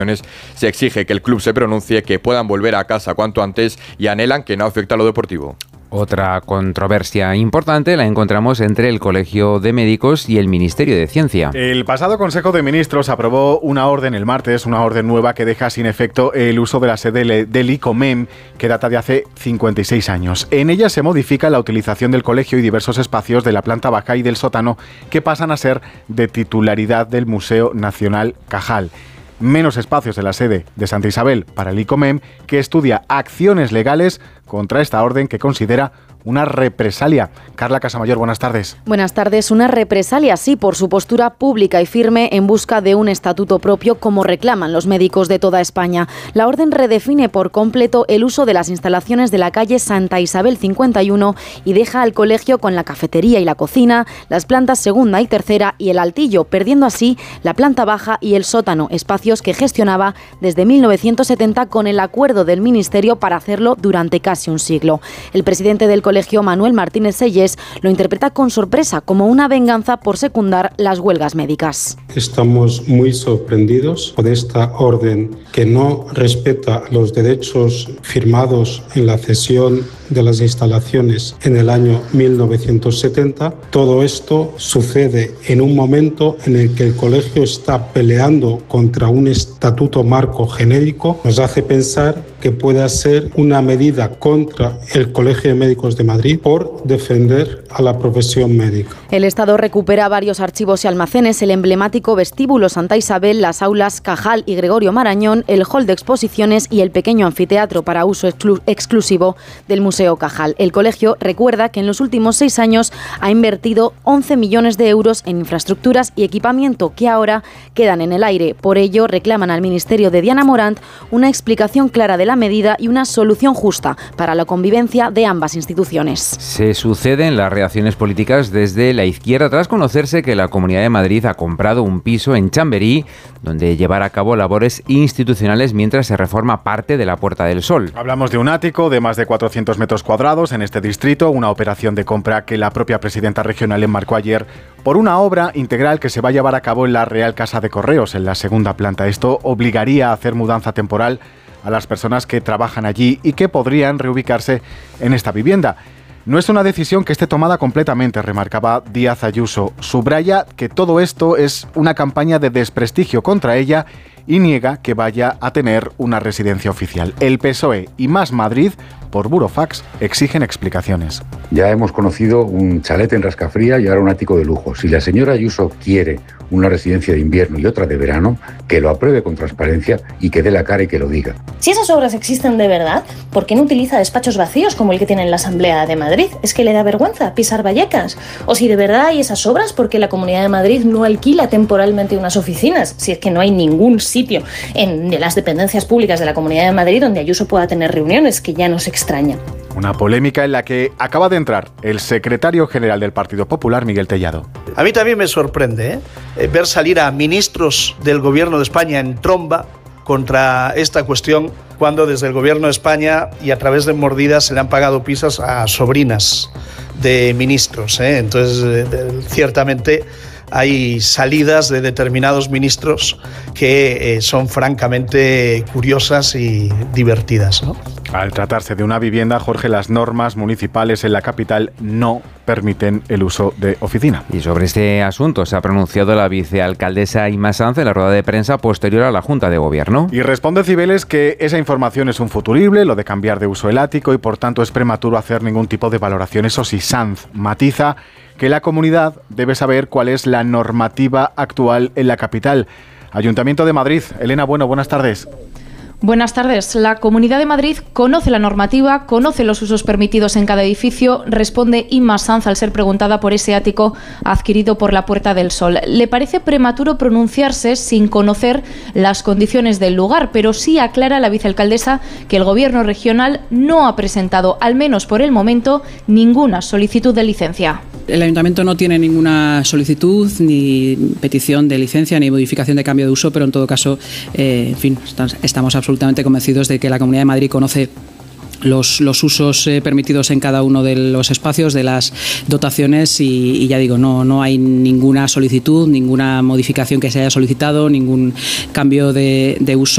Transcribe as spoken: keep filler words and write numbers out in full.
Se exige que el club se pronuncie, que puedan volver a casa cuanto antes y anhelan que no afecte a lo deportivo. Otra controversia importante la encontramos entre el Colegio de Médicos y el Ministerio de Ciencia. El pasado Consejo de Ministros aprobó una orden el martes, una orden nueva que deja sin efecto el uso de la sede del ICOMEM, que data de hace cincuenta y seis años. En ella se modifica la utilización del colegio y diversos espacios de la planta baja y del sótano que pasan a ser de titularidad del Museo Nacional Cajal. Menos espacios en la sede de Santa Isabel para el ICOMEM, que estudia acciones legales contra esta orden que considera una represalia. Carla Casamayor, buenas tardes. Buenas tardes. Una represalia, sí, por su postura pública y firme en busca de un estatuto propio, como reclaman los médicos de toda España. La orden redefine por completo el uso de las instalaciones de la calle Santa Isabel cincuenta y uno y deja al colegio con la cafetería y la cocina, las plantas segunda y tercera y el altillo, perdiendo así la planta baja y el sótano, espacios que gestionaba desde mil novecientos setenta con el acuerdo del Ministerio para hacerlo durante casi un siglo. El presidente del colegio, Manuel Martínez Selles, lo interpreta con sorpresa como una venganza por secundar las huelgas médicas. Estamos muy sorprendidos por esta orden que no respeta los derechos firmados en la cesión de las instalaciones en el año mil novecientos setenta. Todo esto sucede en un momento en el que el colegio está peleando contra un estatuto marco genérico. Nos hace pensar que pueda ser una medida contra el Colegio de Médicos de Madrid por defender a la profesión médica. El Estado recupera varios archivos y almacenes, el emblemático vestíbulo Santa Isabel, las aulas Cajal y Gregorio Marañón, el hall de exposiciones y el pequeño anfiteatro para uso exclu- exclusivo del Museo Cajal. El colegio recuerda que en los últimos seis años ha invertido once millones de euros en infraestructuras y equipamiento que ahora quedan en el aire. Por ello, reclaman al Ministerio de Diana Morant una explicación clara de la medida y una solución justa para la convivencia de ambas instituciones. Se suceden las reacciones políticas desde la izquierda tras conocerse que la Comunidad de Madrid ha comprado un piso en Chamberí donde llevar a cabo labores institucionales mientras se reforma parte de la Puerta del Sol. Hablamos de un ático de más de cuatrocientos metros cuadrados en este distrito, una operación de compra que la propia presidenta regional enmarcó ayer por una obra integral que se va a llevar a cabo en la Real Casa de Correos, en la segunda planta. Esto obligaría a hacer mudanza temporal a las personas que trabajan allí y que podrían reubicarse en esta vivienda. No es una decisión que esté tomada completamente, remarcaba Díaz Ayuso. Subraya que todo esto es una campaña de desprestigio contra ella y niega que vaya a tener una residencia oficial. El P S O E y Más Madrid, por burofax, exigen explicaciones. Ya hemos conocido un chalet en Rascafría y ahora un ático de lujo. Si la señora Ayuso quiere una residencia de invierno y otra de verano, que lo apruebe con transparencia y que dé la cara y que lo diga. Si esas obras existen de verdad, ¿por qué no utiliza despachos vacíos como el que tiene en la Asamblea de Madrid? ¿Es que le da vergüenza pisar Vallecas? O si de verdad hay esas obras, ¿por qué la Comunidad de Madrid no alquila temporalmente unas oficinas? Si es que no hay ningún sitio en las dependencias públicas de la Comunidad de Madrid donde Ayuso pueda tener reuniones, que ya nos extraña. Una polémica en la que acaba de entrar el secretario general del Partido Popular, Miguel Tellado. A mí también me sorprende ¿eh? ver salir a ministros del Gobierno de España en tromba contra esta cuestión, cuando desde el Gobierno de España y a través de mordidas se le han pagado pisos a sobrinas de ministros. ¿eh? Entonces, eh, ciertamente hay salidas de determinados ministros que eh, son francamente curiosas y divertidas, ¿no? Al tratarse de una vivienda, Jorge, las normas municipales en la capital no permiten el uso de oficina. Y sobre este asunto se ha pronunciado la vicealcaldesa Inma Sanz en la rueda de prensa posterior a la Junta de Gobierno. Y responde Cibeles que esa información es un futurible, lo de cambiar de uso el ático, y por tanto es prematuro hacer ningún tipo de valoración. Eso sí, Sanz matiza que la comunidad debe saber cuál es la normativa actual en la capital. Ayuntamiento de Madrid. Elena Bueno, buenas tardes. Buenas tardes. La Comunidad de Madrid conoce la normativa, conoce los usos permitidos en cada edificio, responde Inma Sanz al ser preguntada por ese ático adquirido por la Puerta del Sol. Le parece prematuro pronunciarse sin conocer las condiciones del lugar, pero sí aclara la vicealcaldesa que el Gobierno regional no ha presentado, al menos por el momento, ninguna solicitud de licencia. El Ayuntamiento no tiene ninguna solicitud, ni petición de licencia, ni modificación de cambio de uso, pero en todo caso, eh, en fin, estamos absolutamente convencidos de que la Comunidad de Madrid conoce los, los usos eh, permitidos en cada uno de los espacios, de las dotaciones, y, y ya digo, no, no hay ninguna solicitud, ninguna modificación que se haya solicitado, ningún cambio de, de uso.